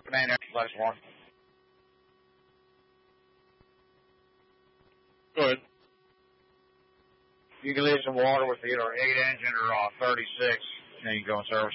Command Air Flex 1. Good. You can leave some water with either 8 engine or 36, and you can go in service.